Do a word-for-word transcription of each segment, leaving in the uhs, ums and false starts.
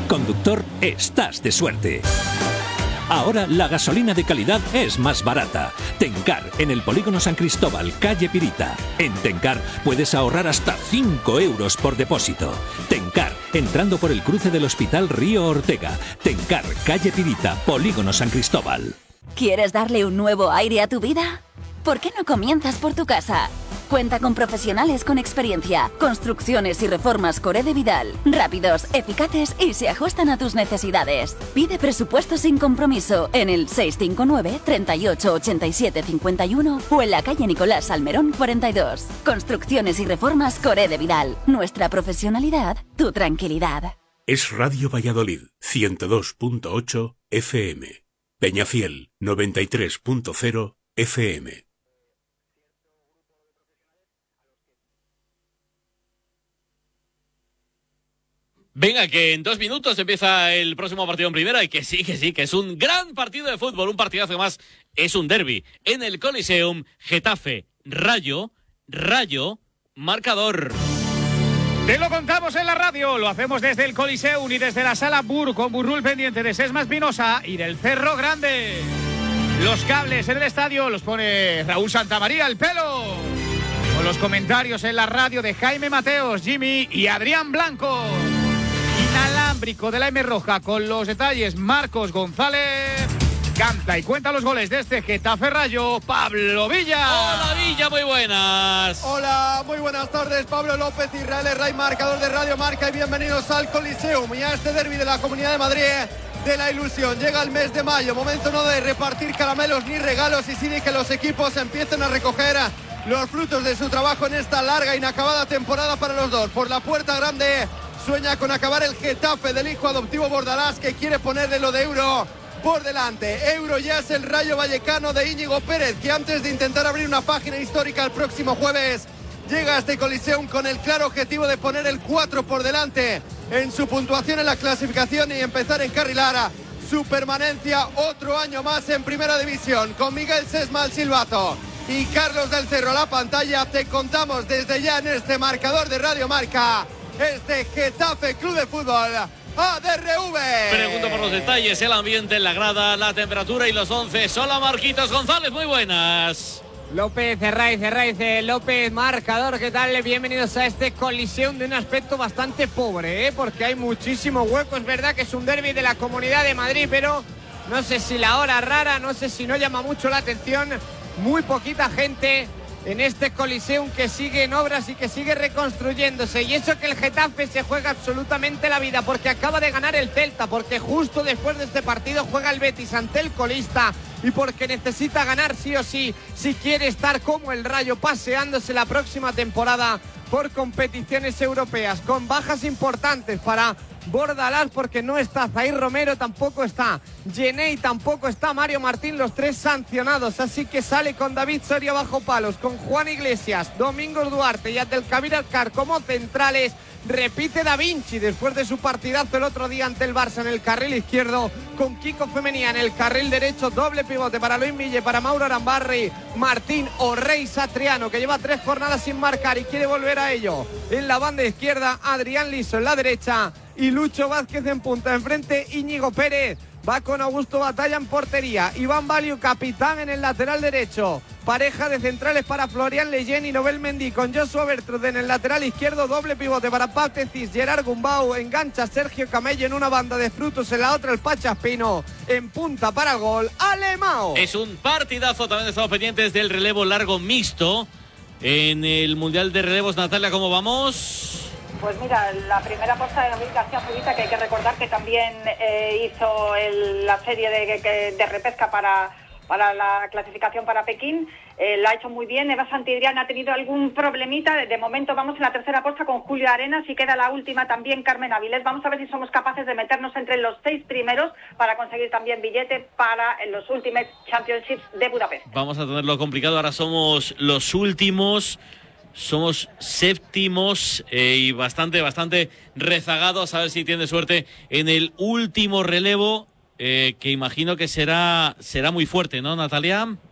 Conductor, estás de suerte. Ahora la gasolina de calidad es más barata. Tencar, en el Polígono San Cristóbal, calle Pirita. En Tencar puedes ahorrar hasta cinco euros por depósito. Tencar, entrando por el cruce del Hospital Río Ortega. Tencar, calle Pirita, Polígono San Cristóbal. ¿Quieres darle un nuevo aire a tu vida? ¿Por qué no comienzas por tu casa? Cuenta con profesionales con experiencia, construcciones y reformas Coré de Vidal, rápidos, eficaces y se ajustan a tus necesidades. Pide presupuesto sin compromiso en el seis cinco nueve, treinta y ocho, ochenta y siete, cincuenta y uno o en la calle Nicolás Salmerón cuarenta y dos. Construcciones y reformas Coré de Vidal. Nuestra profesionalidad, tu tranquilidad. Es Radio Valladolid, ciento dos punto ocho F M. Peñafiel, noventa y tres punto cero F M. Venga, que en dos minutos empieza el próximo partido en primera y que sí, que sí, que es un gran partido de fútbol, un partidazo que más es un derbi. En el Coliseum, Getafe, Rayo, Rayo, marcador. Te lo contamos en la radio, lo hacemos desde el Coliseum y desde la Sala Bur con Burrul pendiente de Sesma Espinosa y del Cerro Grande. Los cables en el estadio los pone Raúl Santamaría, el pelo. Con los comentarios en la radio de Jaime Mateos, Jimmy y Adrián Blanco. Inalámbrico de la M Roja con los detalles Marcos González. Canta y cuenta los goles de este Getafe Rayo, Pablo Villa. Hola Villa, muy buenas. Hola, muy buenas tardes, Pablo López, Israel Herray, marcador de Radio Marca y bienvenidos al Coliseum y a este derbi de la Comunidad de Madrid de la ilusión. Llega el mes de mayo, momento no de repartir caramelos ni regalos y sí de que los equipos empiecen a recoger los frutos de su trabajo en esta larga e inacabada temporada para los dos. Por la puerta grande sueña con acabar el Getafe del hijo adoptivo Bordalás, que quiere ponerle lo de Euro por delante. Euro ya es el Rayo Vallecano de Íñigo Pérez, que antes de intentar abrir una página histórica el próximo jueves llega a este Coliseum con el claro objetivo de poner el cuatro por delante en su puntuación en la clasificación y empezar a encarrilar su permanencia otro año más en Primera División. Con Miguel Sesma al silbato y Carlos del Cerro a la pantalla, te contamos desde ya en este marcador de Radio Marca este Getafe Club de Fútbol A D R V. Pregunto por los detalles, el ambiente en la grada, la temperatura y los once. Hola Marquitos González, muy buenas. López, Herraiz, Herraiz, López, marcador, ¿qué tal? Bienvenidos a este Coliseum de un aspecto bastante pobre, ¿eh? Porque hay muchísimo hueco, es verdad que es un derbi de la Comunidad de Madrid, pero no sé si la hora rara, no sé si no llama mucho la atención, muy poquita gente en este Coliseum que sigue en obras y que sigue reconstruyéndose. Y eso que el Getafe se juega absolutamente la vida, porque acaba de ganar el Celta, porque justo después de este partido juega el Betis ante el colista y porque necesita ganar sí o sí si quiere estar como el Rayo paseándose la próxima temporada por competiciones europeas, con bajas importantes para Bordalás, porque no está Zair Romero, tampoco está Genei, tampoco está Mario Martín, los tres sancionados, así que sale con David Soria bajo palos, con Juan Iglesias, Domingos Duarte y Abdelkabir Alcar como centrales. Repite Da Vinci después de su partidazo el otro día ante el Barça en el carril izquierdo, con Kiko Femenía en el carril derecho, doble pivote para Luis Mille, para Mauro Arambarri, Martín o Rey Satriano, que lleva tres jornadas sin marcar y quiere volver a ello. En la banda izquierda, Adrián Liso en la derecha y Lucho Vázquez en punta. Enfrente, Íñigo Pérez. Va con Augusto Batalla en portería. Iván Baliu, capitán en el lateral derecho. Pareja de centrales para Florian Leyen y Nobel Mendy, con Joshua Bertrud en el lateral izquierdo. Doble pivote para Pau Tecis, Gerard Gumbau. Engancha Sergio Camello en una banda de Frutos, en la otra el Pachaspino. En punta para el gol, Alemao. Es un partidazo. También estamos pendientes del relevo largo mixto en el Mundial de Relevos. Natalia, ¿cómo vamos? Pues mira, la primera apuesta de David García Zubita, que hay que recordar que también eh, hizo el, la serie de, de, de repesca para, para la clasificación para Pekín, eh, la ha hecho muy bien. Eva Santidrián ha tenido algún problemita, de, de momento vamos en la tercera apuesta con Julio Arenas y queda la última también Carmen Avilés. Vamos a ver si somos capaces de meternos entre los seis primeros para conseguir también billete para los Ultimate Championships de Budapest. Vamos a tenerlo complicado, ahora somos los últimos. Somos séptimos eh, y bastante, bastante rezagados. A ver si tiene suerte en el último relevo, eh, que imagino que será, será muy fuerte, ¿no, Natalia?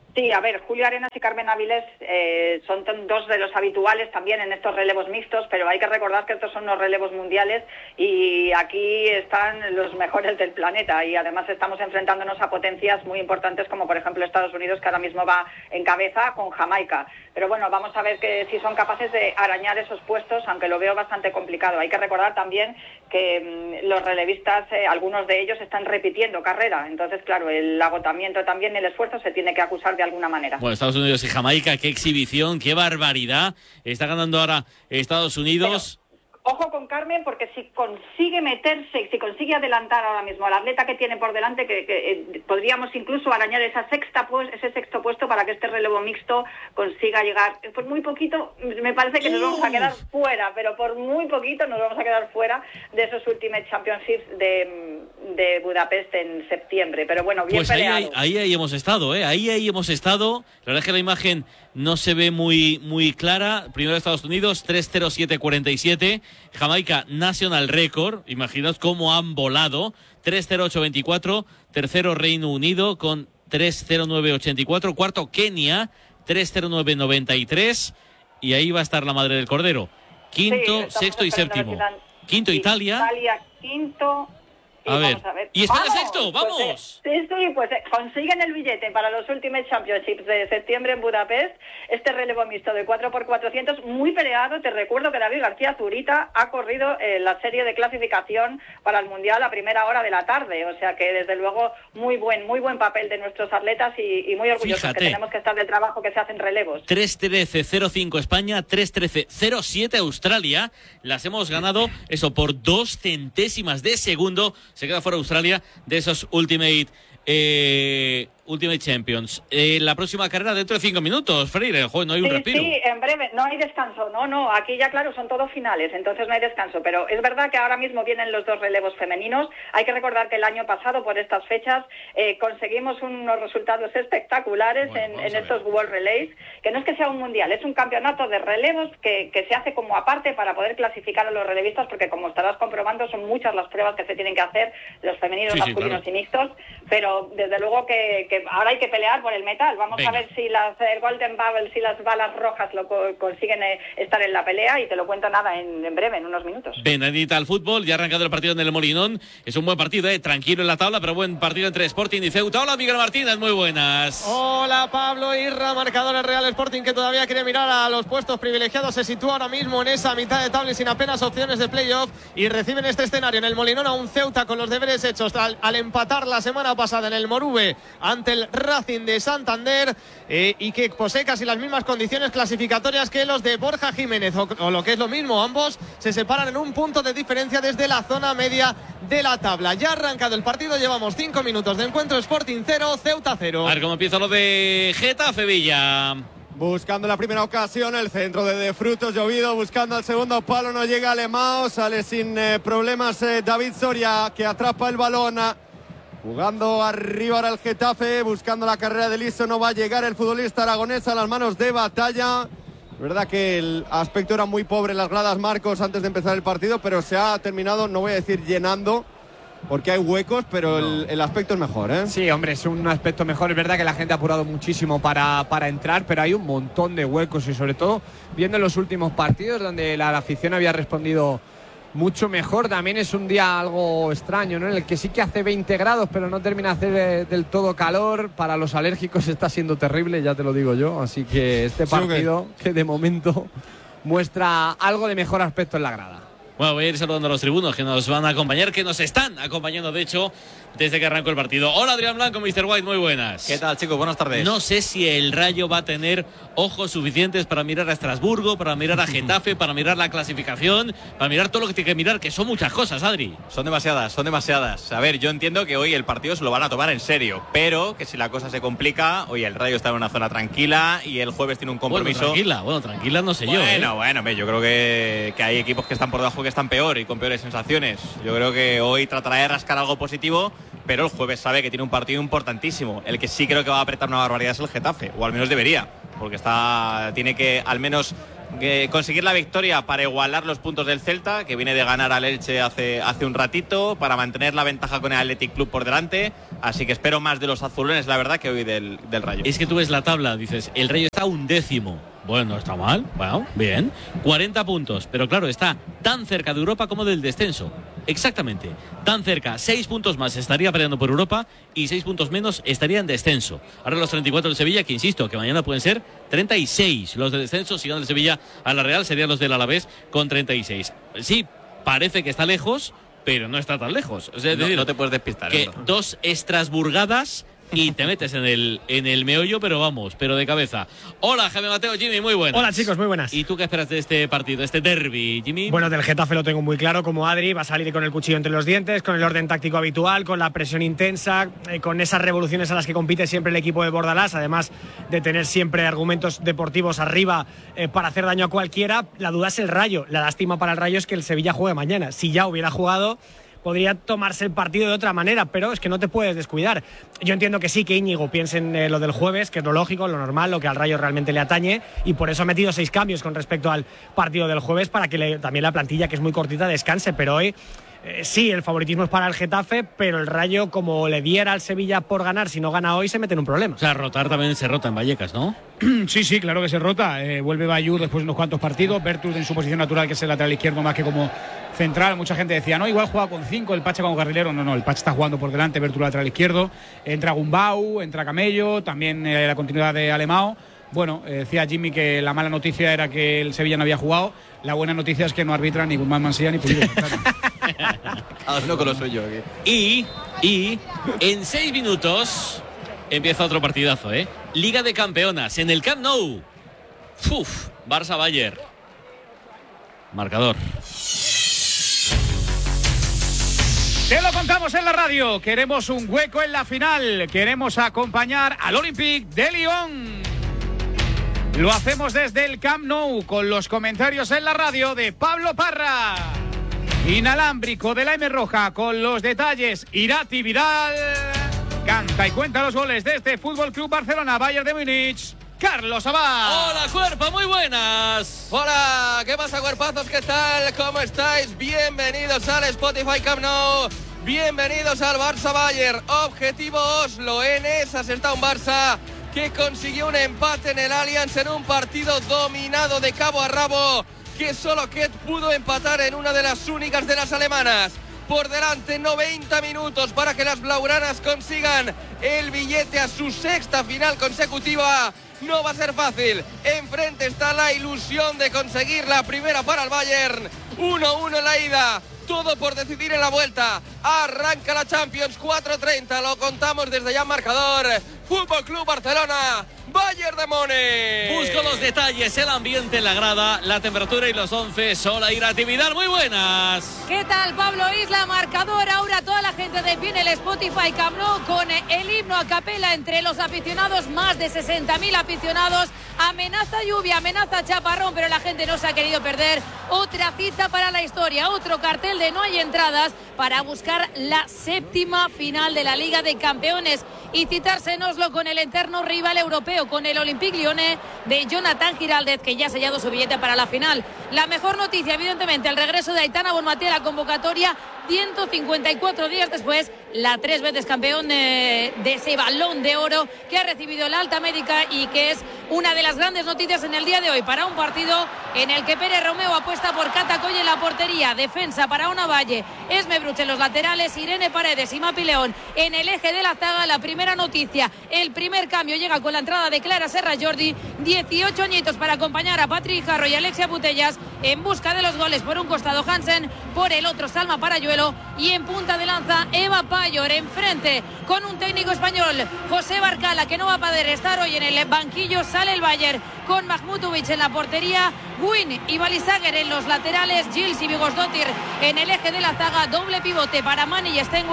Sí, a ver, Julio Arenas y Carmen Áviles eh, son dos de los habituales también en estos relevos mixtos, pero hay que recordar que estos son los relevos mundiales y aquí están los mejores del planeta y además estamos enfrentándonos a potencias muy importantes como por ejemplo Estados Unidos, que ahora mismo va en cabeza con Jamaica. Pero bueno, vamos a ver que si son capaces de arañar esos puestos, aunque lo veo bastante complicado. Hay que recordar también que mmm, los relevistas, eh, algunos de ellos están repitiendo carrera, entonces claro, el agotamiento también, el esfuerzo se tiene que acusar de alguna manera. Bueno, Estados Unidos y Jamaica, qué exhibición, qué barbaridad. Está ganando ahora Estados Unidos. Pero, ojo con Carmen, porque si consigue meterse, si consigue adelantar ahora mismo al atleta que tiene por delante, que, que eh, podríamos incluso arañar esa sexta pues, ese sexto puesto para que este relevo mixto consiga llegar. Por muy poquito, me parece que nos vamos a quedar fuera, pero por muy poquito nos vamos a quedar fuera de esos Ultimate Championships de, de Budapest en septiembre. Pero bueno, bien pues ahí, peleado. Ahí, ahí hemos estado, ¿eh? Ahí, ahí hemos estado. La verdad es que la imagen no se ve muy, muy clara. Primero Estados Unidos, tres cero siete cuarenta y siete. Jamaica, National Record. Imaginaos cómo han volado. tres cero ocho veinticuatro. Tercero, Reino Unido con tres cero nueve ochenta y cuatro. Cuarto, Kenia, tres cero nueve noventa y tres. Y ahí va a estar la madre del cordero. Quinto, sí, sexto y séptimo. Quinto, Italia. Italia, quinto. A ver. Vamos a ver. Y España ¡Vamos! sexto, ¡vamos! Pues, eh, sí, sí, pues eh, consiguen el billete para los Ultimate Championships de septiembre en Budapest, este relevo mixto de cuatro por cuatrocientos, muy peleado. Te recuerdo que David García Zurita ha corrido eh, la serie de clasificación para el Mundial a primera hora de la tarde, o sea que desde luego muy buen muy buen papel de nuestros atletas y, y muy orgullosos. Fíjate, que tenemos que estar del trabajo que se hace en relevos. tres trece cero cinco España, tres trece cero siete Australia. Las hemos ganado, eso, por dos centésimas de segundo. Se queda fuera Australia de esos Ultimate eh, Ultimate Champions. Eh, la próxima carrera dentro de cinco minutos, Freire. Joder, no hay un sí, respiro. Sí, en breve. No hay descanso. No, no. Aquí ya, claro, son todos finales, entonces no hay descanso. Pero es verdad que ahora mismo vienen los dos relevos femeninos. Hay que recordar que el año pasado, por estas fechas, eh, conseguimos unos resultados espectaculares bueno, en, en estos World Relays. Que no es que sea un mundial, es un campeonato de relevos que, que se hace como aparte para poder clasificar a los relevistas, porque como estarás comprobando, son muchas las pruebas que se tienen que hacer, los femeninos, sí, masculinos sí, claro. y mixtos. Pero desde luego que, que ahora hay que pelear por el metal. Vamos Venga. a ver si las el Golden Bubble, si las balas rojas lo co consiguen eh, estar en la pelea, y te lo cuento nada en, en breve, en unos minutos. Benedita al fútbol, ya ha arrancado el partido en el Molinón. Es un buen partido, eh, tranquilo en la tabla, pero buen partido entre Sporting y Ceuta. Hola, Miguel Martínez, muy buenas. Hola, Pablo Irra, marcador el Real Sporting, que todavía quiere mirar a los puestos privilegiados. Se sitúa ahora mismo en esa mitad de tabla y sin apenas opciones de playoff, y reciben este escenario en el Molinón a un Ceuta con los deberes hechos al, al empatar la semana pasada en el Moruve ante el Racing de Santander, eh, y que posee casi las mismas condiciones clasificatorias que los de Borja Jiménez, o, o lo que es lo mismo, ambos se separan en un punto de diferencia desde la zona media de la tabla. Ya ha arrancado el partido, llevamos cinco minutos de encuentro. Sporting cero, Ceuta cero. A ver cómo empieza lo de Getafe Villa. Buscando la primera ocasión, el centro de, de Frutos, llovido, buscando al segundo palo, no llega Alemão, sale sin eh, problemas eh, David Soria, que atrapa el balón. Jugando arriba ahora el Getafe, buscando la carrera de listo, no va a llegar el futbolista aragonés a las manos de Batalla. Es verdad que el aspecto era muy pobre en las gradas, Marcos, antes de empezar el partido, pero se ha terminado, no voy a decir llenando, porque hay huecos, pero el, el aspecto es mejor, ¿eh? Sí, hombre, es un aspecto mejor. Es verdad que la gente ha apurado muchísimo para, para entrar, pero hay un montón de huecos, y sobre todo viendo los últimos partidos donde la, la afición había respondido mucho mejor. También es un día algo extraño, ¿no?, en el que sí que hace veinte grados, pero no termina de hacer eh, del todo calor. Para los alérgicos está siendo terrible, ya te lo digo yo. Así que este partido, sí, okay, que de momento muestra algo de mejor aspecto en la grada. Bueno, voy a ir saludando a los tribunos que nos van a acompañar, que nos están acompañando, de hecho, desde que arrancó el partido. Hola, Adrián Blanco, mister White, muy buenas. ¿Qué tal, chicos? Buenas tardes. No sé si el Rayo va a tener ojos suficientes para mirar a Estrasburgo, para mirar a Getafe, para mirar la clasificación, para mirar todo lo que tiene que mirar, que son muchas cosas, Adri. Son demasiadas, son demasiadas. A ver, yo entiendo que hoy el partido se lo van a tomar en serio, pero que si la cosa se complica, oye, el Rayo está en una zona tranquila y el jueves tiene un compromiso. Bueno, tranquila, bueno, tranquila no sé bueno, yo. Bueno, ¿eh? bueno, yo creo que, que hay equipos que están por debajo que están peor y con peores sensaciones. Yo creo que hoy tratará de rascar algo positivo, pero el jueves sabe que tiene un partido importantísimo. El que sí creo que va a apretar una barbaridad es el Getafe, o al menos debería, porque está tiene que al menos eh, conseguir la victoria para igualar los puntos del Celta, que viene de ganar al Elche hace, hace un ratito, para mantener la ventaja con el Athletic Club por delante. Así que espero más de los azulones, la verdad, que hoy del, del Rayo. Es que tú ves la tabla, dices, el Rayo está un décimo. Bueno, no está mal, bueno, bien. cuarenta puntos, pero claro, está tan cerca de Europa como del descenso. Exactamente, tan cerca. seis puntos más estaría peleando por Europa y seis puntos menos estaría en descenso. Ahora los treinta y cuatro del Sevilla, que insisto, que mañana pueden ser treinta y seis. Los de descenso, si gana el Sevilla a la Real, serían los del Alavés con treinta y seis. Sí, parece que está lejos, pero no está tan lejos. O sea, es no, decir, no te puedes despistar. Que ¿no? dos estrasburgadas y te metes en el, en el meollo, pero vamos, pero de cabeza. Hola, Jaime Mateo, Jimmy, muy buenas. Hola, chicos, muy buenas. ¿Y tú qué esperas de este partido, este derbi, Jimmy? Bueno, del Getafe lo tengo muy claro, como Adri, va a salir con el cuchillo entre los dientes, con el orden táctico habitual, con la presión intensa, eh, con esas revoluciones a las que compite siempre el equipo de Bordalás, además de tener siempre argumentos deportivos arriba eh, para hacer daño a cualquiera. La duda es el Rayo. La lástima para el Rayo es que el Sevilla juegue mañana. Si ya hubiera jugado, podría tomarse el partido de otra manera, pero es que no te puedes descuidar. Yo entiendo que sí, que Íñigo piense en eh, lo del jueves, que es lo lógico, lo normal, lo que al Rayo realmente le atañe, y por eso ha metido seis cambios con respecto al partido del jueves, para que le, también la plantilla, que es muy cortita, descanse. Pero hoy eh, sí, el favoritismo es para el Getafe, pero el Rayo, como le diera al Sevilla por ganar, si no gana hoy, se mete en un problema. O sea, rotar también se rota en Vallecas, ¿no? Sí, sí, claro que se rota. Eh, vuelve Bayú después de unos cuantos partidos. Bertus en su posición natural, que es el lateral izquierdo, más que como central. Mucha gente decía, no, igual juega con cinco, el Pacha como carrilero. No, no, el Pacha está jugando por delante, Bertus lateral izquierdo. Entra Gumbau, entra Camello, también eh, la continuidad de Alemão. Bueno, eh, decía Jimmy que la mala noticia era que el Sevilla no había jugado. La buena noticia es que no arbitran ni Guzmán Mansilla ni Pulido. Ah, no con lo suyo aquí. Y, y en seis minutos empieza otro partidazo, ¿eh? Liga de Campeonas en el Camp Nou. Uf, Barça-Bayern. Marcador. Te lo contamos en la radio. Queremos un hueco en la final. Queremos acompañar al Olympique de Lyon. Lo hacemos desde el Camp Nou con los comentarios en la radio de Pablo Parra. Inalámbrico de la M Roja con los detalles Irati Vidal. Canta y cuenta los goles desde Fútbol Club Barcelona, Bayern de Múnich, Carlos Abad. Hola, cuerpo, muy buenas. Hola, ¿qué pasa, cuerpazos? ¿Qué tal? ¿Cómo estáis? Bienvenidos al Spotify Camp Nou. Bienvenidos al Barça Bayern. Objetivo Oslo. En esas está un Barça que consiguió un empate en el Allianz en un partido dominado de cabo a rabo, que solo Ket pudo empatar en una de las únicas de las alemanas. Por delante noventa minutos para que las blaugranas consigan el billete a su sexta final consecutiva. No va a ser fácil. Enfrente está la ilusión de conseguir la primera para el Bayern. uno uno en la ida. Todo por decidir en la vuelta. Arranca la Champions, cuatro treinta. Lo contamos desde ya en marcador. Fútbol Club Barcelona, Bayern de Múnich. Busco los detalles, el ambiente en la grada, la temperatura y los once. Sola Irati Vidal, muy buenas. ¿Qué tal, Pablo Isla? Marcador. Ahora toda la gente de pie en el Spotify Camp Nou con el himno a capela entre los aficionados, más de sesenta mil aficionados. Amenaza lluvia, amenaza chaparrón, pero la gente no se ha querido perder. Otra cita para la historia, otro cartel de no hay entradas para buscar la séptima final de la Liga de Campeones y citarse en Oslo con el eterno rival europeo, con el Olympique Lyonnais de Jonathan Giraldez, que ya ha sellado su billete para la final. La mejor noticia, evidentemente, el regreso de Aitana Bonmatí a la convocatoria ciento cincuenta y cuatro días después, la tres veces campeón eh, de ese balón de oro que ha recibido la alta médica y que es una de las grandes noticias en el día de hoy para un partido en el que Pérez Romeo apuesta por Catacoy en la portería, defensa para Ona Valle, Esme Bruch en los laterales, Irene Paredes y Mapi León en el eje de la zaga. La primera noticia, el primer cambio llega con la entrada de Clara Serra Jordi, dieciocho añitos para acompañar a Patrick Jarro y Alexia Putellas en busca de los goles. Por un costado Hansen, por el otro Salma Parayuelo y en punta de lanza Eva Payor, enfrente con un técnico español, José Barcala, que no va a poder estar hoy en el banquillo. Sale el Bayern con Mahmutovic en la portería, Guin y Balisager en los laterales, Gils y Bigosdottir en el eje de la zaga, doble pivote para Mani y Stenway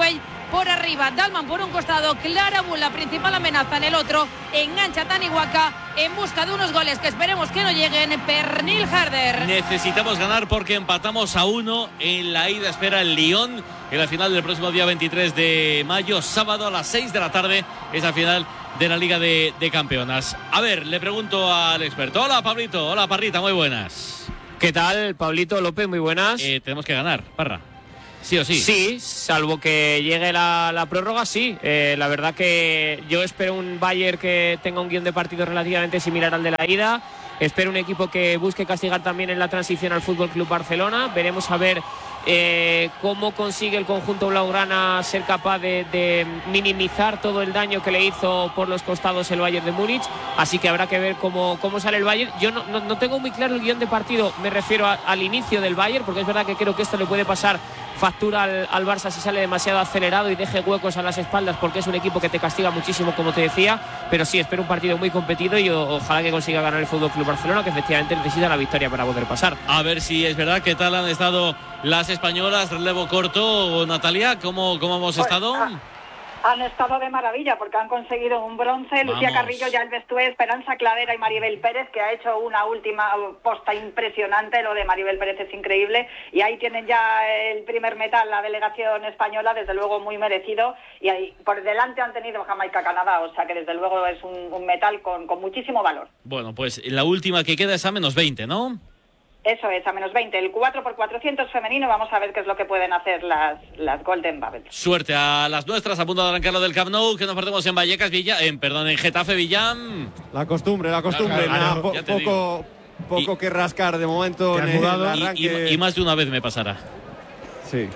por arriba. Dalman por un costado, Clara Bull, la principal amenaza en el otro. Engancha Taniwaka en busca de unos goles que esperemos que no lleguen. Pernil Harder. Necesitamos ganar porque empatamos a uno en la ida. Espera el Lyon en la final del próximo día veintitrés de mayo, sábado a las seis de la tarde. Esa final de la Liga de, de Campeonas. A ver, le pregunto al experto. Hola, Pablito. Hola, Parrita. Muy buenas. ¿Qué tal, Pablito López? Muy buenas. Eh, tenemos que ganar, Parra. Sí o sí. Sí, salvo que llegue la, la prórroga, sí. Eh, la verdad que yo espero un Bayern que tenga un guión de partido relativamente similar al de la ida. Espero un equipo que busque castigar también en la transición al Fútbol Club Barcelona. Veremos a ver eh, cómo consigue el conjunto blaugrana ser capaz de, de minimizar todo el daño que le hizo por los costados el Bayern de Múnich. Así que habrá que ver cómo, cómo sale el Bayern. Yo no, no, no tengo muy claro el guión de partido, me refiero a, al inicio del Bayern, porque es verdad que creo que esto le puede pasar factura al, al Barça si sale demasiado acelerado y deje huecos a las espaldas, porque es un equipo que te castiga muchísimo, como te decía. Pero sí, espero un partido muy competido y o, ojalá que consiga ganar el Fútbol Club Barcelona, que efectivamente necesita la victoria para poder pasar. A ver si es verdad. ¿Qué tal han estado las españolas? Relevo corto, Natalia, ¿cómo, cómo hemos pues, estado? Ah, han estado de maravilla porque han conseguido un bronce. Vamos. Lucía Carrillo, ya el Bestué, Esperanza Cladera y Maribel Pérez, que ha hecho una última posta impresionante. Lo de Maribel Pérez es increíble. Y ahí tienen ya el primer metal, la delegación española, desde luego muy merecido. Y ahí por delante han tenido Jamaica-Canadá, o sea que desde luego es un, un metal con, con muchísimo valor. Bueno, pues la última que queda es a menos veinte, ¿no? Eso es, a menos veinte. El cuatro por cuatrocientos femenino, vamos a ver qué es lo que pueden hacer las, las Golden Bubbles. Suerte a las nuestras, a punto de arrancar lo del Camp Nou, que nos perdemos en Vallecas, Villa, en, perdón, en Getafe, Villam. La costumbre, la costumbre. Claro, claro, Nada, po poco poco y, que rascar de momento en el arranque. Y, y, y más de una vez me pasará. Sí.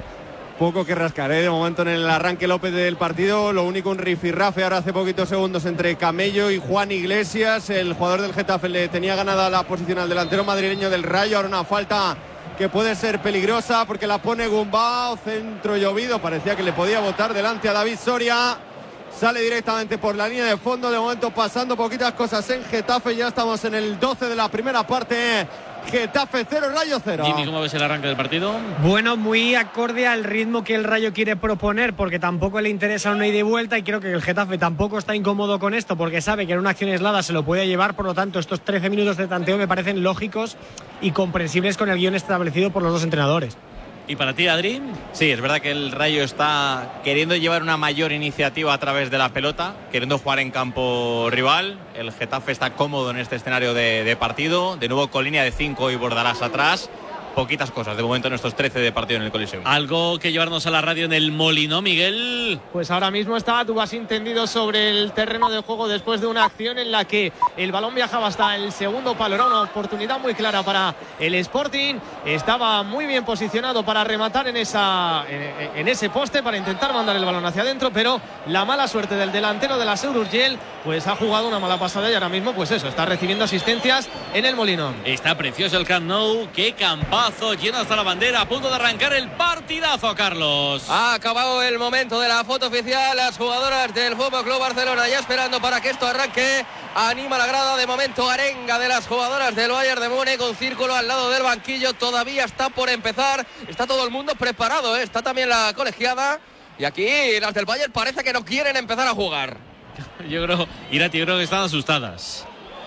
Poco que rascar, ¿eh? De momento en el arranque López del partido. Lo único un rifirrafe ahora hace poquitos segundos entre Camello y Juan Iglesias. El jugador del Getafe le tenía ganada la posición al delantero madrileño del Rayo. Ahora una falta que puede ser peligrosa porque la pone Gumbao. Centro llovido, parecía que le podía botar delante a David Soria. Sale directamente por la línea de fondo. De momento pasando poquitas cosas en Getafe. Ya estamos en el doce de la primera parte. Getafe cero, Rayo cero. Jimmy, ¿cómo ves el arranque del partido? Bueno, muy acorde al ritmo que el Rayo quiere proponer, porque tampoco le interesa una ida y vuelta, y creo que el Getafe tampoco está incómodo con esto, porque sabe que en una acción aislada se lo puede llevar. Por lo tanto, estos trece minutos de tanteo me parecen lógicos y comprensibles con el guión establecido por los dos entrenadores. ¿Y para ti, Adri? Sí, es verdad que el Rayo está queriendo llevar una mayor iniciativa a través de la pelota, queriendo jugar en campo rival. El Getafe está cómodo en este escenario de, de partido, de nuevo con línea de cinco y Bordalás atrás. Poquitas cosas de momento en estos trece de partido en el Coliseo. Algo que llevarnos a la radio en el Molinó, Miguel. Pues ahora mismo está Dubasín tendido sobre el terreno de juego después de una acción en la que el balón viajaba hasta el segundo palo. Era una oportunidad muy clara para el Sporting. Estaba muy bien posicionado para rematar en, esa, en, en ese poste, para intentar mandar el balón hacia adentro, pero la mala suerte del delantero de la Seururgel pues ha jugado una mala pasada y ahora mismo pues eso, está recibiendo asistencias en el Molinón. Está precioso el Camp Nou. Qué campazo. Lleno hasta la bandera, a punto de arrancar el partidazo, Carlos. Ha acabado el momento de la foto oficial. Las jugadoras del Fútbol Club Barcelona ya esperando para que esto arranque. Anima la grada, de momento arenga de las jugadoras del Bayern de Múnich, un círculo al lado del banquillo. Todavía está por empezar. Está todo el mundo preparado, ¿eh? Está también la colegiada. Y aquí las del Bayern parece que no quieren empezar a jugar. Yo creo, Irati, yo creo que están asustadas.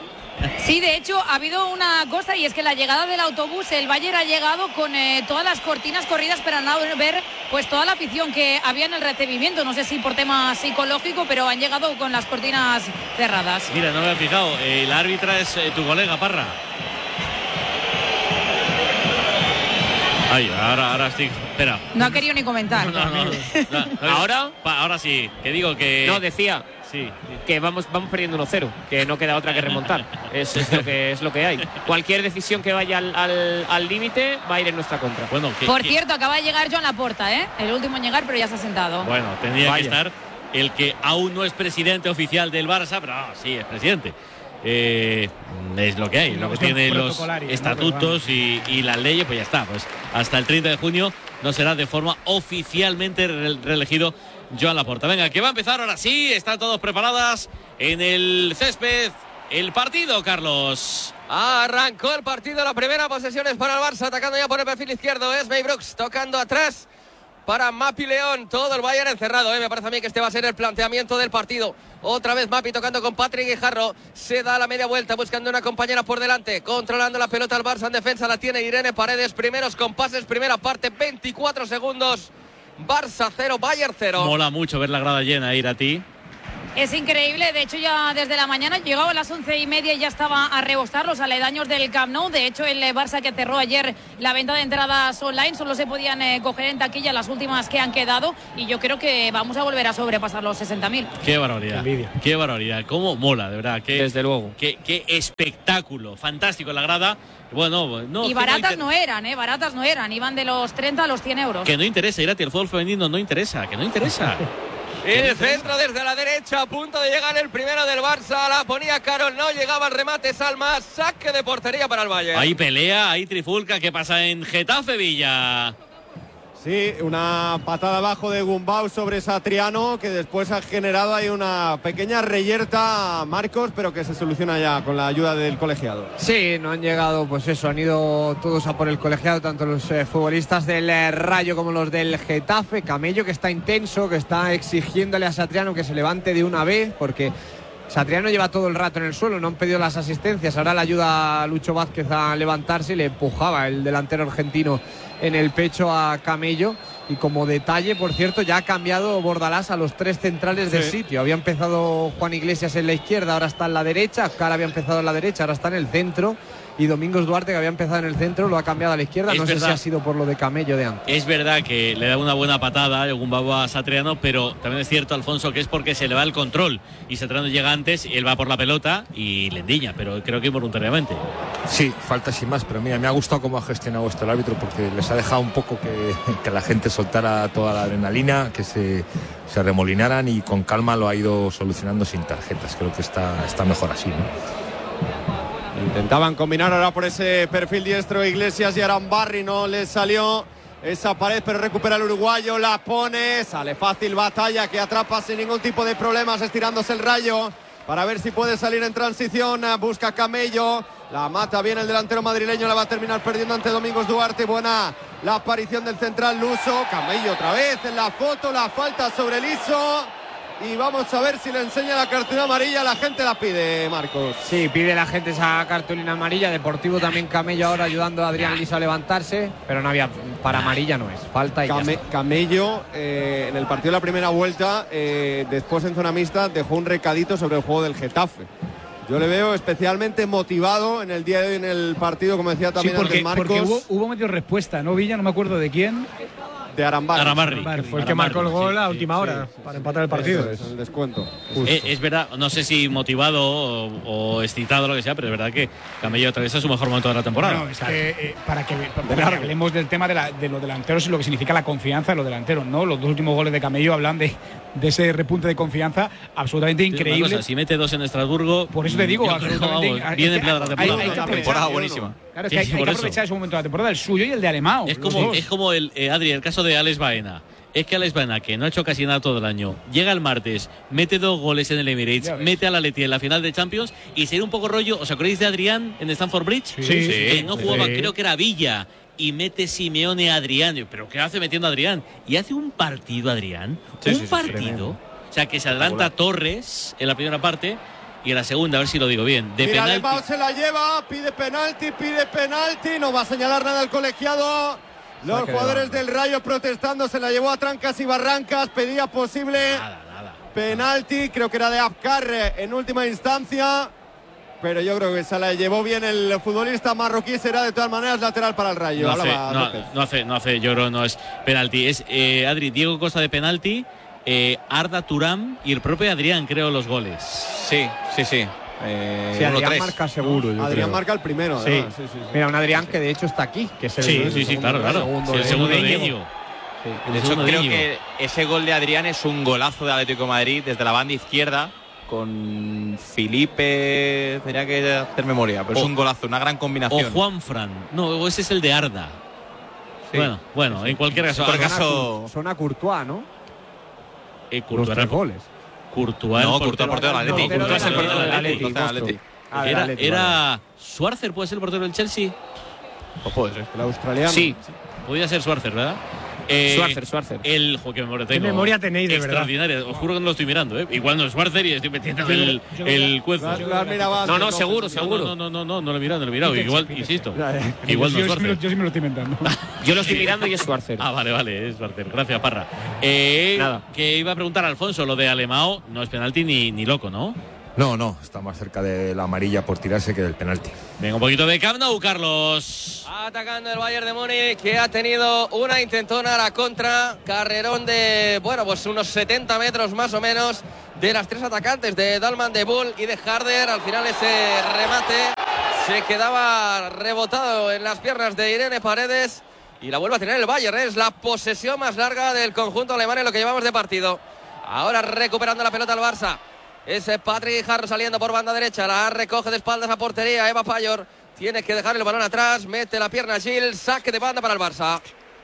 Sí, de hecho ha habido una cosa, y es que la llegada del autobús, el Bayern ha llegado con eh, todas las cortinas corridas para no ver pues toda la afición que había en el recibimiento. No sé si por tema psicológico, pero han llegado con las cortinas cerradas. Mira, no me he fijado, el árbitra es eh, tu colega, Parra. Ay, ahora, ahora sí, espera. No ha querido ni comentar. No, no, no, no. ¿Ahora? Pa, ahora sí, que digo que... No, decía... Sí. Que vamos, vamos perdiendo uno cero, que no queda otra que remontar. Es, es, lo que, es lo que hay. Cualquier decisión que vaya al límite va a ir en nuestra contra. Bueno, que, Por que... cierto, acaba de llegar Joan Laporta, ¿eh? El último en llegar, pero ya se ha sentado. Bueno, tendría Vaya. que estar el que aún no es presidente oficial del Barça, pero no, sí, es presidente. Eh, es lo que hay, lo que tiene los estatutos y, y las leyes, pues ya está. Pues hasta el treinta de junio no será de forma oficialmente re reelegido Joan Laporta. Venga, que va a empezar ahora sí, están todos preparadas en el césped. El partido, Carlos. Arrancó el partido, la primera posesión es para el Barça, atacando ya por el perfil izquierdo. Es May Brooks tocando atrás para Mapi León. Todo el Bayern encerrado, ¿eh? Me parece a mí que este va a ser el planteamiento del partido. Otra vez Mapi tocando con Patrick Guijarro. Se da la media vuelta buscando una compañera por delante. Controlando la pelota al Barça en defensa. La tiene Irene Paredes. Primeros compases, primera parte, veinticuatro segundos. Barça cero, Bayern cero. Mola mucho ver la grada llena, ir a ti. Es increíble, de hecho ya desde la mañana llegaba a las once y media y ya estaba a rebostar los aledaños del Camp Nou. De hecho el Barça, que cerró ayer la venta de entradas online, solo se podían eh, coger en taquilla las últimas que han quedado, y yo creo que vamos a volver a sobrepasar los sesenta mil. Qué barbaridad, qué, qué barbaridad, cómo mola, de verdad. Qué, Desde luego. Qué, qué espectáculo, fantástico la grada. Bueno, no, y baratas no, no eran, ¿eh? Baratas no eran, iban de los treinta a los cien euros. Que no interesa, ir a ti, el fútbol femenino no interesa, que no interesa. El centro desde la derecha, a punto de llegar el primero del Barça. La ponía Carol, no llegaba el remate. Salma, saque de portería para el Bayern. Hay pelea, hay trifulca. ¿Qué pasa en Getafe, Villa? Sí, una patada abajo de Gumbau sobre Satriano, que después ha generado ahí una pequeña reyerta, Marcos, pero que se soluciona ya con la ayuda del colegiado. Sí, no han llegado, pues eso, han ido todos a por el colegiado, tanto los eh, futbolistas del eh, Rayo como los del Getafe. Camello, que está intenso, que está exigiéndole a Satriano que se levante de una vez, porque Satriano lleva todo el rato en el suelo, no han pedido las asistencias. Ahora le ayuda a Lucho Vázquez a levantarse y le empujaba el delantero argentino en el pecho a Camello. Y como detalle, por cierto, ya ha cambiado Bordalás a los tres centrales sí. de sitio. Había empezado Juan Iglesias en la izquierda, ahora está en la derecha. Cara había empezado en la derecha, ahora está en el centro. Y Domingos Duarte, que había empezado en el centro, lo ha cambiado a la izquierda. Es no verdad. sé si ha sido por lo de Camello de antes. Es verdad que le da una buena patada algún babo a Satriano, pero también es cierto, Alfonso, que es porque se le va el control y Satriano llega antes, él va por la pelota y le endiña, pero creo que involuntariamente. Sí, falta sin más, pero mira, me ha gustado cómo ha gestionado esto el árbitro, porque les ha dejado un poco que, que la gente soltara toda la adrenalina, que se, se remolinaran, y con calma lo ha ido solucionando sin tarjetas. Creo que está, está mejor así, ¿no? Intentaban combinar ahora por ese perfil diestro Iglesias y Arambarri, no les salió esa pared, pero recupera el uruguayo, la pone, sale fácil Batalla, que atrapa sin ningún tipo de problemas, estirándose el Rayo para ver si puede salir en transición. Busca Camello, la mata bien el delantero madrileño, la va a terminar perdiendo ante Domingos Duarte. Buena la aparición del central luso. Camello otra vez en la foto, la falta sobre Liso. Y vamos a ver si le enseña la cartulina amarilla. La gente la pide, Marcos. Sí, pide la gente esa cartulina amarilla. Deportivo también Camello ahora ayudando a Adrián Liso a levantarse, pero no había, para amarilla no es, falta y Came, ya está. Camello eh, en el partido de la primera vuelta, eh, después en zona mixta, dejó un recadito sobre el juego del Getafe. Yo le veo especialmente motivado en el día de hoy en el partido, como decía también sí, porque, antes Marcos. porque hubo, hubo medio respuesta, ¿no, Villa? No me acuerdo de quién. De Arambarri. Arambarri. Arambarri. Fue el que marcó el gol sí, a última sí, hora sí, para empatar el partido. Es el descuento. Es, es verdad, no sé si motivado o, o excitado o lo que sea, pero es verdad que Camello atraviesa su mejor momento de la temporada. No, es que, eh, para que, para que hablemos del tema de, la, de los delanteros y lo que significa la confianza de los delanteros, ¿no? Los dos últimos goles de Camello hablan de, de ese repunte de confianza absolutamente increíble. Cosa, si mete dos en Estrasburgo, por eso te digo, absolutamente vamos, bien empleada la temporada. Hay, hay una temporada buenísima. Claro, es que sí, hay, hay que aprovechar eso. Ese momento de la temporada, el suyo y el de Alemão. Es como, es como el, eh, Adri, el caso de Alex Baena. Es que Alex Baena, que no ha hecho casi nada todo el año, llega el martes, mete dos goles en el Emirates, mete a la Leti en la final de Champions, y sería un poco rollo. ¿Os acordáis de Adrián en Stamford Bridge? Sí, sí, que no jugaba, sí. creo que era Villa, y mete Simeone a Adrián. ¿Pero qué hace metiendo a Adrián? Y hace un partido, Adrián. Sí, un sí, sí, partido. Sí, o sea, que se adelanta Torres en la primera parte. Y en la segunda, a ver si lo digo bien, de Mira, penalti. se la lleva, pide penalti, pide penalti, no va a señalar nada el colegiado. Los jugadores del Rayo protestando, se la llevó a trancas y barrancas, pedía posible nada, nada. penalti, creo que era de Afkar en última instancia, pero yo creo que se la llevó bien el futbolista marroquí. Será de todas maneras lateral para el Rayo. No hace, no, no hace, no hace, yo creo no es penalti. Es eh, Adri, Diego Costa de penalti. Eh, Arda Turam y el propio Adrián, creo, los goles. Sí, sí, sí. Eh, sí, Adrián marca seguro. Yo Adrián creo. marca el primero. Sí. Sí, sí, sí. Mira, un Adrián que de hecho está aquí. Que es el, sí, el sí, sí, claro, claro. Segundo sí, el de, segundo de Íñigo. Íñigo. Sí. De hecho, creo de que ese gol de Adrián es un golazo de Atlético de Madrid desde la banda izquierda con Felipe. Tenía que hacer memoria, pero o, es un golazo, una gran combinación. O Juanfran. No, ese es el de Arda. Sí. Bueno, bueno, sí, sí. en cualquier caso. En cualquier caso, son a Courtois, ¿no? Eh, Courtois los tres goles. Courtois, no, Courtois portero del Atlético. No, Courtois es el portero del Atlético. Atlético. Era, era Schwarzer, ¿puede ser el portero del Chelsea? O puede ser. El australiano. Sí, podía ser Schwarzer, ¿verdad? Eh, Schwarzer, Schwarzer. El juego que memoria tengo. ¿Qué memoria tenéis, de verdad? Extraordinaria. Os juro que no lo estoy mirando, ¿eh? Igual no es Schwarzer y estoy metiendo Yo- el, yo- el cuezo. Lo has mirado antes, No, no, seguro, seguro. No, no, no, no, no lo he mirado, no lo he mirado. Igual, insisto. Yo, Igual no es yo, sí me lo- Schwarzer. yo sí me lo estoy inventando. Yo lo estoy mirando y es Schwarzer. Ah, vale, vale, es Schwarzer. Gracias, Parra. Eh, Nada. Que iba a preguntar a Alfonso, lo de Alemão no es penalti ni, ni loco, ¿no? No, no, está más cerca de la amarilla por tirarse que del penalti. Venga, un poquito de Camp Nou, Carlos. Atacando el Bayern de Múnich, que ha tenido una intentona a la contra. Carrerón de, bueno, pues unos setenta metros más o menos de las tres atacantes, de Dalman, de Bull y de Harder. Al final ese remate se quedaba rebotado en las piernas de Irene Paredes y la vuelve a tener el Bayern. Es la posesión más larga del conjunto alemán en lo que llevamos de partido. Ahora recuperando la pelota al Barça. Ese Patrick Harr saliendo por banda derecha, la recoge de espaldas a portería. Eva Payor tiene que dejar el balón atrás, mete la pierna a Gil, saque de banda para el Barça.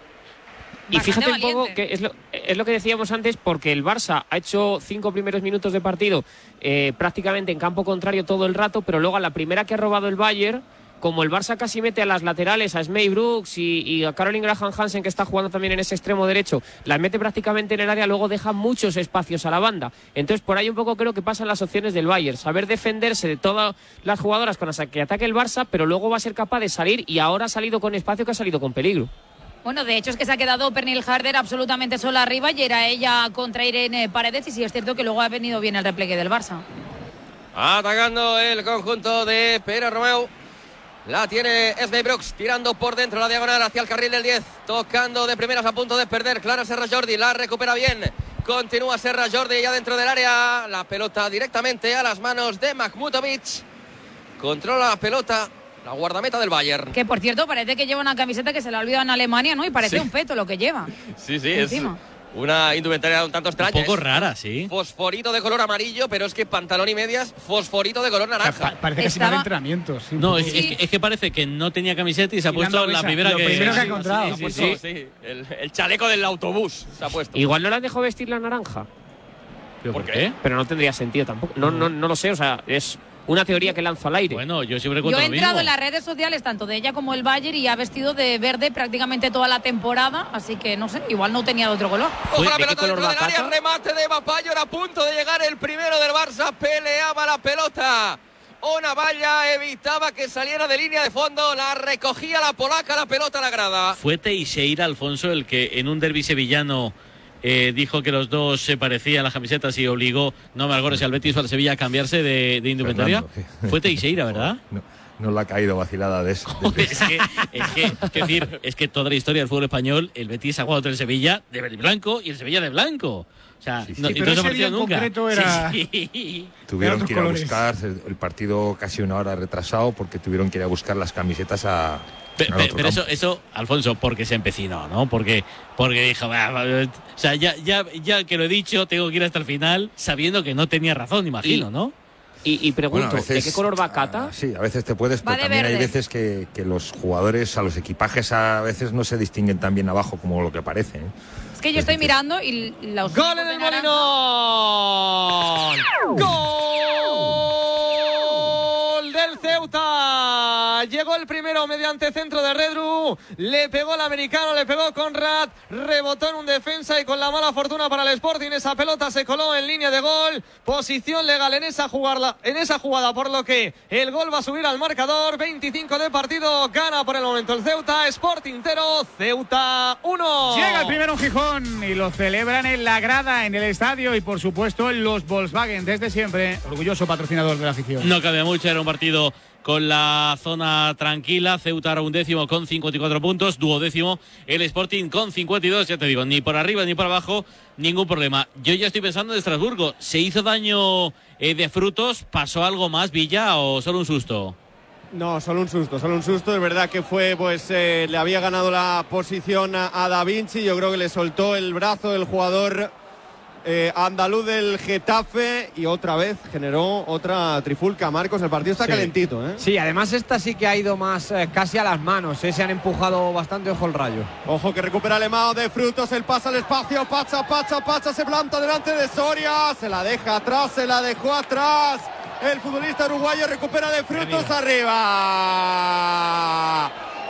Y fíjate un poco que es lo, es lo que decíamos antes, porque el Barça ha hecho cinco primeros minutos de partido eh, prácticamente en campo contrario todo el rato, pero luego a la primera que ha robado el Bayern, como el Barça casi mete a las laterales a Smey Brooks y, y a Caroline Graham Hansen, que está jugando también en ese extremo derecho, las mete prácticamente en el área, luego deja muchos espacios a la banda. Entonces por ahí un poco creo que pasan las opciones del Bayern, saber defenderse de todas las jugadoras con las que ataque el Barça, pero luego va a ser capaz de salir, y ahora ha salido con espacio, que ha salido con peligro. Bueno, de hecho es que se ha quedado Pernil Harder absolutamente sola arriba y era ella contra Irene Paredes, y sí es cierto que luego ha venido bien el repliegue del Barça. Atacando el conjunto de Pere Romeu. La tiene Smey Brooks, tirando por dentro la diagonal hacia el carril del diez. Tocando de primeras, a punto de perder. Clara Serra Jordi, la recupera bien. Continúa Serra Jordi ya dentro del área. La pelota directamente a las manos de Mahmutovic. Controla la pelota la guardameta del Bayern. Que por cierto parece que lleva una camiseta que se la ha olvidado en Alemania, ¿no? Y parece Sí. un peto lo que lleva. Sí, sí, Encima. es una indumentaria un tanto extraña. Un poco Es rara, sí. Fosforito de color amarillo, pero es que pantalón y medias, fosforito de color naranja. Parece que se va de entrenamiento. Sí, un No, poco. es, es que, es que parece que no tenía camiseta y se ha puesto la esa, primera lo que, primero que ha sí, encontrado. sí, Sí, sí, sí, sí. sí. El, el chaleco del autobús se ha puesto. Igual no la han dejado vestir la naranja. ¿Pero ¿Por por qué? qué? Pero no tendría sentido tampoco. No, no, no lo sé, o sea, es una teoría que lanzo al aire. Bueno, yo siempre Yo cuento he lo entrado mismo. en las redes sociales, tanto de ella como el Bayern, y ha vestido de verde prácticamente toda la temporada, así que no sé, igual no tenía de otro color. Ojo la ¿de qué pelota color dentro va del área, Cata? remate de Eva Payor, a punto de llegar el primero del Barça, peleaba la pelota. Una valla evitaba que saliera de línea de fondo, la recogía la polaca, la pelota a la grada. Fue Teixeira, Alfonso, el que en un derbi sevillano eh, dijo que los dos se parecían las camisetas y obligó, no me acuerdo si al Betis o al Sevilla, a cambiarse de, de indumentaria. Fernando, sí. Fue Teixeira, ¿verdad? No, no le ha caído vacilada de eso. de- es que, es que, es decir, es que toda la historia del fútbol español, el Betis ha jugado contra el Sevilla de verde y blanco y el Sevilla de blanco. O sea, Sí, sí. no, Sí, y pero no se ha ese día parecido en nunca. concreto era- Sí, sí. Tuvieron otros que ir a colores. buscar el el partido casi una hora retrasado porque tuvieron que ir a buscar las camisetas a. Pe- al pe- otro Pero eso, campo. eso, Alfonso, porque se empecinó, ¿no? Porque, porque dijo, "Va, va, va", o sea, ya, ya, ya que lo he dicho, tengo que ir hasta el final, sabiendo que no tenía razón, imagino, Y- ¿no? Y, y pregunto, Bueno, a veces- ¿de qué color va Cata? Ah, sí, a veces te puedes, Va pero de también hay verde. veces que, que los jugadores, a los equipajes, a veces no se distinguen tan bien abajo como lo que parece. ¿eh? Es que yo estoy mirando y los... ¡Gol en el Molinón! ¡Gol del Ceuta! Llegó el primero mediante centro de Redru, le pegó el americano, le pegó Conrad, rebotó en un defensa y con la mala fortuna para el Sporting esa pelota se coló en línea de gol. Posición legal en esa jugada, en esa jugada, por lo que el gol va a subir al marcador. veinticinco de partido, gana por el momento el Ceuta. Sporting cero, Ceuta uno. Llega el primero en Gijón y lo celebran en la grada, en el estadio y por supuesto en los Volkswagen, desde siempre orgulloso patrocinador de la afición. No cabe mucho, era un partido con la zona tranquila. Ceuta ahora undécimo con cincuenta y cuatro puntos, duodécimo el Sporting con cincuenta y dos, ya te digo, ni por arriba ni por abajo, ningún problema. Yo ya estoy pensando en Estrasburgo, ¿se hizo daño eh, de frutos? ¿Pasó algo más, Villa, o solo un susto? No, solo un susto, solo un susto. Es verdad que fue, pues, eh, le había ganado la posición a, a Da Vinci. Yo creo que le soltó el brazo el jugador eh, andaluz del Getafe y otra vez generó otra trifulca. Marcos, el partido está Sí. calentito, ¿eh? Sí, además esta sí que ha ido más eh, casi a las manos, ¿eh? Se han empujado bastante, ojo el Rayo. Ojo que recupera Alemão de Frutos, el pasa al espacio, Pacha, Pacha, Pacha se planta delante de Soria, se la deja atrás, se la dejó atrás. El futbolista uruguayo recupera de Frutos arriba.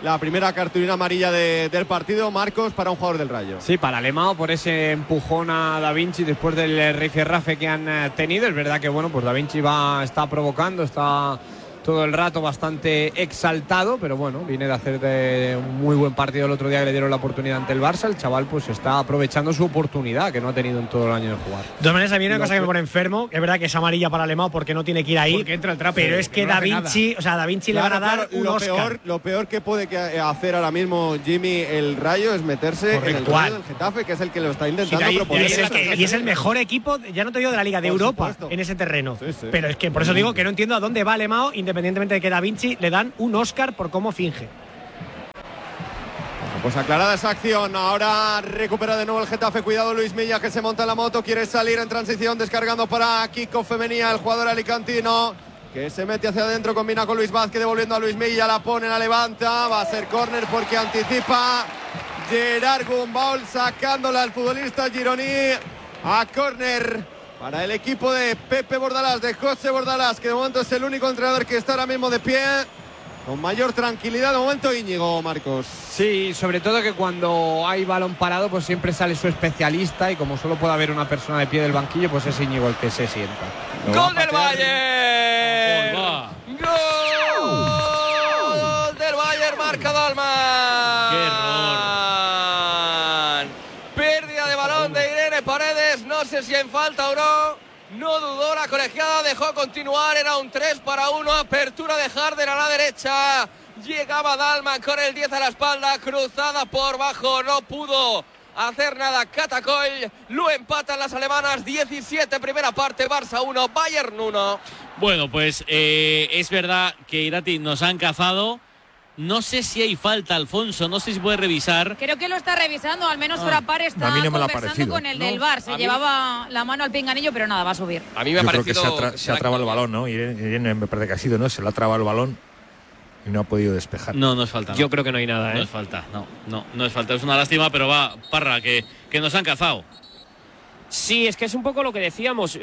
la primera cartulina amarilla de, del partido, Marcos, para un jugador del Rayo. Sí, para Alemão, por ese empujón a Da Vinci después del rifirrafe que han tenido. Es verdad que bueno, pues Da Vinci va, está provocando, está todo el rato bastante exaltado, pero bueno, viene de hacer de un muy buen partido el otro día que le dieron la oportunidad ante el Barça. El chaval pues está aprovechando su oportunidad que no ha tenido en todo el año de jugar. De todas maneras, a mí una cosa que me pone enfermo, es verdad que es amarilla para Alemão porque no tiene que ir ahí, porque entra el trapo, pero es que, que no Da hace Vinci, nada. o sea, Da Vinci Claro, le van a dar claro, un lo Oscar. peor, lo peor que puede que hacer ahora mismo Jimmy el Rayo es meterse Correcto. en el Rayo del Getafe, que es el que lo está intentando Sí, ahí- proponer. y, es el que- y es el mejor equipo, ya no te digo de la Liga, de Por Europa, supuesto. en ese terreno. Sí, sí. Pero es que por eso digo que no entiendo a dónde va Alemão, independientemente de que Da Vinci le dan un Oscar por cómo finge. Pues aclarada esa acción, ahora recupera de nuevo el Getafe, cuidado Luis Milla que se monta en la moto, quiere salir en transición, descargando para Kiko Femenía, el jugador alicantino, que se mete hacia adentro, combina con Luis Vázquez, devolviendo a Luis Milla, la pone, la levanta, va a ser córner porque anticipa Gerard Gumbau, sacándola al futbolista gironí a córner para el equipo de Pepe Bordalás, de José Bordalás, que de momento es el único entrenador que está ahora mismo de pie. Con mayor tranquilidad de momento Íñigo, Marcos. Sí, sobre todo que cuando hay balón parado pues siempre sale su especialista y como solo puede haber una persona de pie del banquillo pues es Íñigo el que se sienta. ¡Gol del Bayern! ¡Gol del Bayern! Marca Dalman. ¡Qué error! Pérdida de balón de Irene Paredes. No sé si en falta o no. No dudó la colegiada, dejó continuar, era un tres para uno, apertura de Harden a la derecha, llegaba Dalman con el diez a la espalda, cruzada por bajo, no pudo hacer nada Catacoll, lo empatan las alemanas, diecisiete primera parte, Barça uno, Bayern uno. Bueno, pues eh, es verdad que Irati nos han cazado. No sé si hay falta, Alfonso, no sé si puede revisar. Creo que lo está revisando, al menos Ah. Frapar está A mí no me lo ha conversando parecido. con el No, del Bar. Se a mí- llevaba la mano al pinganillo, pero nada, va a subir. A mí me ha Yo creo parecido... que se ha, tra- se ha trabado el balón, ¿no? Irene, Irene me parece que ha sido, ¿no? Se le ha trabado el balón y no ha podido despejar. No, no es falta. Yo no. creo que no hay nada, No ¿eh? es falta, no, no, no es falta. Es una lástima, pero va, Parra, que, que nos han cazado. Sí, es que es un poco lo que decíamos.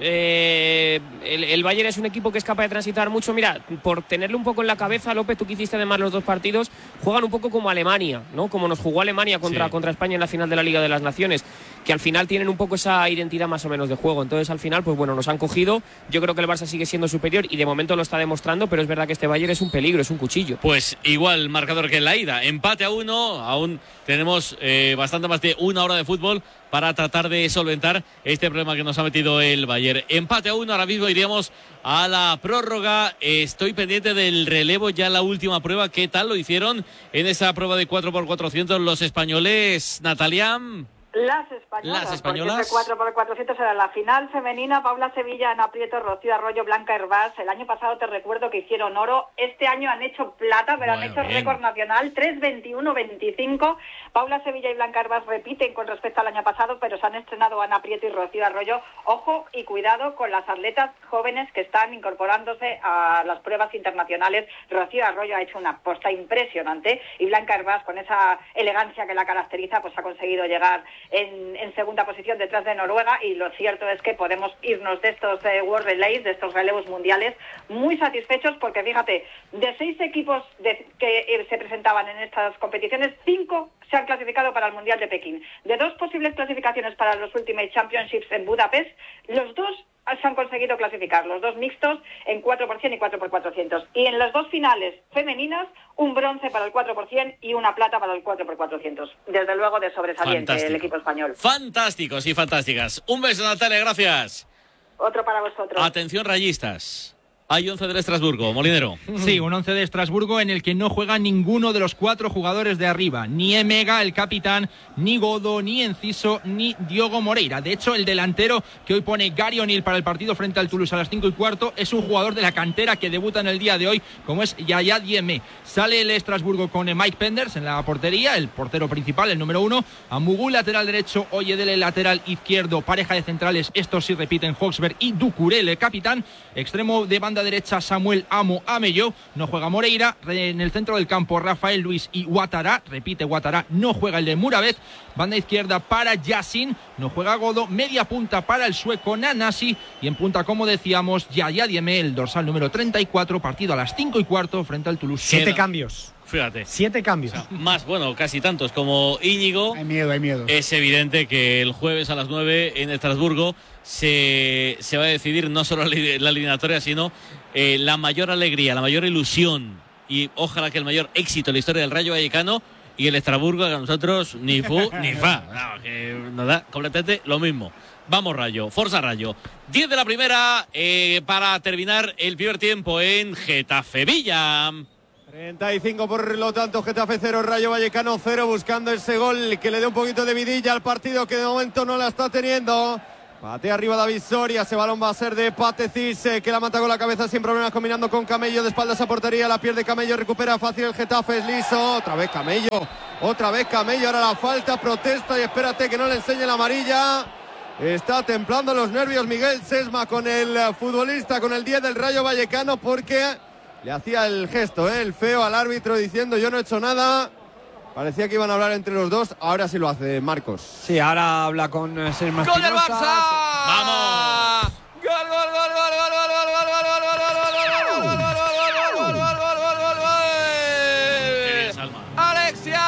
Eh, el, el Bayern es un equipo que es capaz de transitar mucho. Mira, por tenerle un poco en la cabeza, López, tú que hiciste además los dos partidos, juegan un poco como Alemania, ¿no? Como nos jugó Alemania contra, Sí. contra España en la final de la Liga de las Naciones, que al final tienen un poco esa identidad más o menos de juego. Entonces, al final, pues bueno, nos han cogido. Yo creo que el Barça sigue siendo superior y de momento lo está demostrando, pero es verdad que este Bayern es un peligro, es un cuchillo. Pues igual marcador que en la ida. Empate a uno. Aún tenemos eh, bastante más de una hora de fútbol para tratar de solventar este problema que nos ha metido el Bayern. Empate a uno. Ahora mismo iríamos a la prórroga. Estoy pendiente del relevo, ya la última prueba. ¿Qué tal lo hicieron en esa prueba de cuatro por cuatrocientos los españoles, Natalia? Las españolas. Las españolas. Porque ese cuatro por cuatrocientos era la final femenina. Paula Sevilla, Ana Prieto, Rocío Arroyo, Blanca Hervás. El año pasado te recuerdo que hicieron oro. Este año han hecho plata, pero Bueno, han hecho bien. récord nacional. tres veintiuno veinticinco. Paula Sevilla y Blanca Hervás repiten con respecto al año pasado, pero se han estrenado Ana Prieto y Rocío Arroyo. Ojo y cuidado con las atletas jóvenes que están incorporándose a las pruebas internacionales. Rocío Arroyo ha hecho una aposta impresionante y Blanca Hervás, con esa elegancia que la caracteriza, pues ha conseguido llegar En, en segunda posición detrás de Noruega, y lo cierto es que podemos irnos de estos eh, World Relays, de estos relevos mundiales, muy satisfechos, porque fíjate, de seis equipos de, que eh, se presentaban en estas competiciones, cinco se han clasificado para el Mundial de Pekín. De dos posibles clasificaciones para los Ultimate Championships en Budapest, los dos se han conseguido clasificar, los dos mixtos en cuatro por cien y cuatro por cuatrocientos. Y en las dos finales femeninas, un bronce para el cuatro por cien y una plata para el cuatro por cuatrocientos. Desde luego de sobresaliente Fantástico. el equipo español. Fantásticos y fantásticas. Un beso, Natalia, gracias. Otro para vosotros. Atención, rayistas. Hay once del Estrasburgo, Molinero. Sí, un once de Estrasburgo en el que no juega ninguno de los cuatro jugadores de arriba. Ni Emega, el capitán, ni Godo, ni Enciso, ni Diogo Moreira. De hecho, el delantero que hoy pone Gary O'Neill para el partido frente al Toulouse a las cinco y cuarto es un jugador de la cantera que debuta en el día de hoy, como es Yaya Diémé. Sale el Estrasburgo con Mike Penders en la portería, el portero principal, el número uno. Amugú, lateral derecho, Oyedele, lateral izquierdo, pareja de centrales, estos sí repiten, Hoxberg y Ducurel, el capitán. Extremo de banda derecha, Samuel Amo Amello, no juega Moreira. En el centro del campo, Rafael Luis y Ouattara, repite Ouattara, no juega el de Muravez. Banda izquierda para Yassin, no juega Godo. Media punta para el sueco Nanasi, y en punta, como decíamos, Yaya Diémé, el dorsal número treinta y cuatro, partido a las cinco y cuarto frente al Toulouse. Siete cambios. Fíjate. Siete cambios. O sea, más, bueno, casi tantos como Íñigo. Hay miedo, hay miedo. Es evidente que el jueves a las nueve en Estrasburgo se, se va a decidir no solo la, la eliminatoria, sino eh, la mayor alegría, la mayor ilusión y ojalá que el mayor éxito en la historia del Rayo Vallecano. Y el Estrasburgo a nosotros ni fu ni fa. No, que nos da completamente lo mismo. Vamos Rayo, Forza Rayo. diez de la primera eh, para terminar el primer tiempo en Getafe Villa. treinta y cinco por lo tanto, Getafe cero, Rayo Vallecano cero, buscando ese gol que le dé un poquito de vidilla al partido que de momento no la está teniendo. Patea arriba David Soria, ese balón va a ser de Patecís, eh, que la mata con la cabeza sin problemas, combinando con Camello, de espaldas a portería, la pierde Camello, recupera fácil el Getafe, es liso, otra vez Camello, otra vez Camello, ahora la falta, protesta y espérate que no le enseñe la amarilla. Está templando los nervios Miguel Sesma con el futbolista, con el diez del Rayo Vallecano, porque le hacía el gesto, eh, el feo al árbitro diciendo yo no he hecho nada. Parecía que iban a hablar entre los dos, ahora sí lo hace Marcos. Sí, ahora habla con Sesma. ¡Gol del Barça! ¡Vamos! ¡Gol, gol, gol, gol, gol, gol, gol, gol, gol, gol, gol, gol, gol, gol, gol, gol, gol! Qué bien, Salma. ¡Alexia!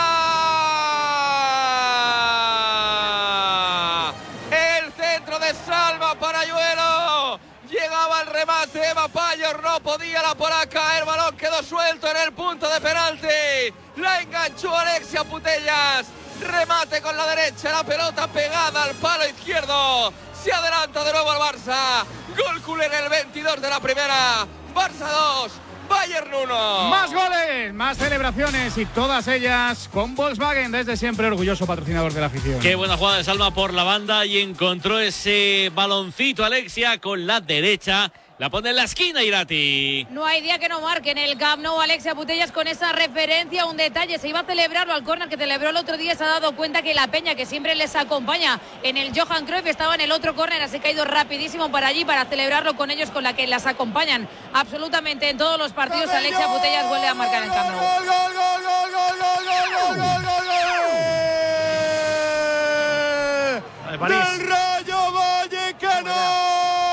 El centro de Salma para Ayuelo. Llegaba el remate, Eva Payor no podía la polaca, el balón quedó suelto en el punto de penalti. La enganchó Alexia Putellas. Remate con la derecha, la pelota pegada al palo izquierdo. Se adelanta de nuevo al Barça. Gol culé en el veintidós de la primera. Barça dos, Bayern uno. Más goles, más celebraciones y todas ellas con Volkswagen, desde siempre orgulloso patrocinador de la afición. Qué buena jugada de Salma por la banda y encontró ese baloncito Alexia con la derecha. La pone en la esquina Irati. No hay día que no marque en el Camp Nou Alexia Putellas con esa referencia. Un detalle, se iba a celebrarlo al córner que celebró el otro día. Se ha dado cuenta que la peña que siempre les acompaña en el Johan Cruyff estaba en el otro córner, así que ha ido rapidísimo para allí para celebrarlo con ellos, con la que las acompañan absolutamente en todos los partidos. Alexia Putellas vuelve a marcar en el Camp Nou. ¡Gol, gol, gol, gol, gol, gol, gol, gol, gol, gol! ¡Del Rayo Vallecano!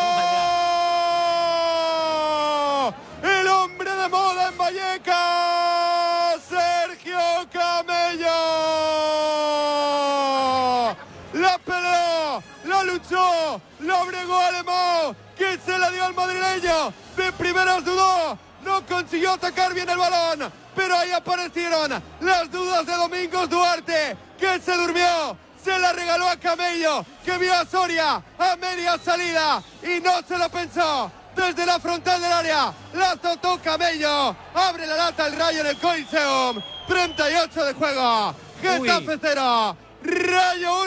Moda en Vallecas, Sergio Camello. La peleó, la luchó, la bregó Alemão, que se la dio al madrileño. De primeras dudó, no consiguió atacar bien el balón, pero ahí aparecieron las dudas de Domingos Duarte, que se durmió. Se la regaló a Camello, que vio a Soria a media salida y no se lo pensó. Desde la frontal del área, la azotó Camello, abre la lata el Rayo en el Coliseum, treinta y ocho de juego, Getafe cero, Rayo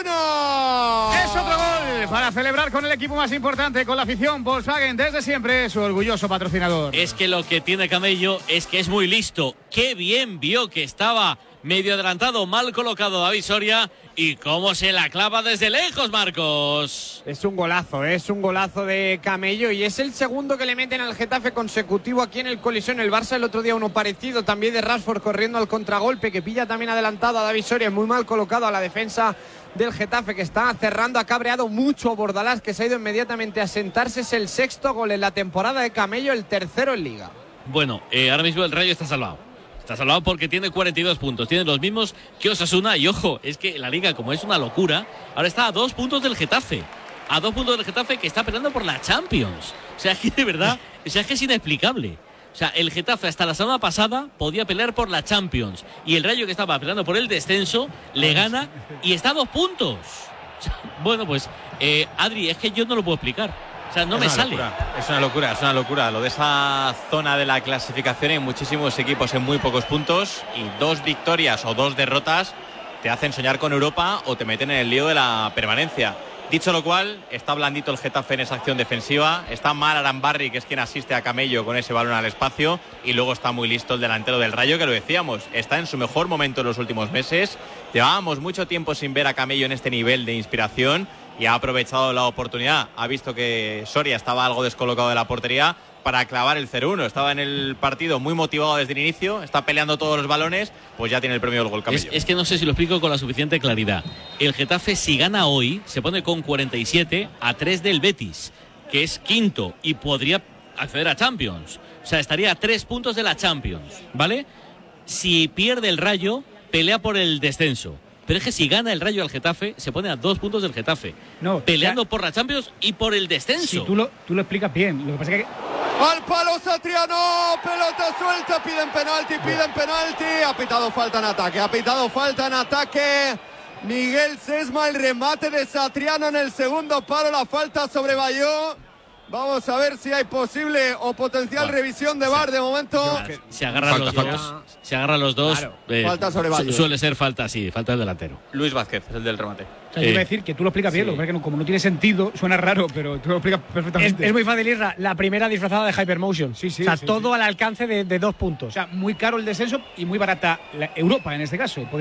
uno. Es otro gol para celebrar con el equipo más importante, con la afición. Volkswagen, desde siempre, su orgulloso patrocinador. Es que lo que tiene Camello es que es muy listo. Qué bien vio que estaba medio adelantado, mal colocado David Soria. Y cómo se la clava desde lejos, Marcos. Es un golazo, es un golazo de Camello y es el segundo que le meten al Getafe consecutivo aquí en el Coliseum. El Barça el otro día uno parecido también de Rashford corriendo al contragolpe, que pilla también adelantado a David Soria, muy mal colocado a la defensa del Getafe, que está cerrando. Ha cabreado mucho Bordalás, que se ha ido inmediatamente a sentarse. Es el sexto gol en la temporada de Camello, el tercero en Liga. Bueno, eh, ahora mismo el Rayo está salvado. Está salvado porque tiene cuarenta y dos puntos. Tiene los mismos que Osasuna. Y ojo, es que la Liga, como es una locura, ahora está a dos puntos del Getafe. A dos puntos del Getafe, que está peleando por la Champions. O sea, que de verdad, o sea, es que es inexplicable. O sea, el Getafe hasta la semana pasada podía pelear por la Champions. Y el Rayo, que estaba peleando por el descenso, le gana y está a dos puntos. O sea, bueno, pues, eh, Adri, es que yo no lo puedo explicar. O sea, no es me una sale. Locura, es una locura, es una locura. Lo de esa zona de la clasificación, hay muchísimos equipos en muy pocos puntos y dos victorias o dos derrotas te hacen soñar con Europa o te meten en el lío de la permanencia. Dicho lo cual, está blandito el Getafe en esa acción defensiva, está mal Arambarri, que es quien asiste a Camello con ese balón al espacio, y luego está muy listo el delantero del Rayo, que lo decíamos, está en su mejor momento en los últimos meses. Llevábamos mucho tiempo sin ver a Camello en este nivel de inspiración y ha aprovechado la oportunidad. Ha visto que Soria estaba algo descolocado de la portería para clavar el cero uno. Estaba en el partido muy motivado desde el inicio, está peleando todos los balones, pues ya tiene el premio del gol Camello. Es, es que no sé si lo explico con la suficiente claridad. El Getafe, si gana hoy, se pone con cuarenta y siete a tres del Betis, que es quinto y podría acceder a Champions. O sea, estaría a tres puntos de la Champions, ¿vale? si pierde el Rayo, pelea por el descenso. Pero es que si gana el Rayo al Getafe, se pone a dos puntos del Getafe. No, peleando ya, por la Champions y por el descenso. Si tú lo, tú lo explicas bien. Lo que pasa es que... Al palo Satriano, pelota suelta, piden penalti, piden penalti. Ha pitado falta en ataque, ha pitado falta en ataque. Miguel Sesma, el remate de Satriano en el segundo palo, la falta sobre Bayó. Vamos a ver si hay posible o potencial bueno, revisión de V A R de momento. Se agarran los falta, dos. Falta. Se agarran los dos. Claro. Eh, falta sobre Valle. Suele ser falta, sí, falta del delantero. Luis Vázquez, el del remate. O sea, eh, yo iba a decir que tú lo explicas bien, sí. Lo que, no, como no tiene sentido, suena raro, pero tú lo explicas perfectamente. Es, es muy fácil, Isra. La primera disfrazada de Hypermotion. Sí, sí. O sea, sí, todo sí. al alcance de, de dos puntos. O sea, muy caro el descenso y muy barata la Europa en este caso.